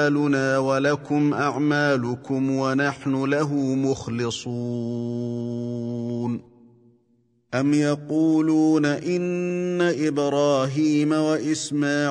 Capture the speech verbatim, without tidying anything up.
أعمالنا ولكم أعمالكم ونحن له مخلصون أم يقولون إن إبراهيم وإسماعيل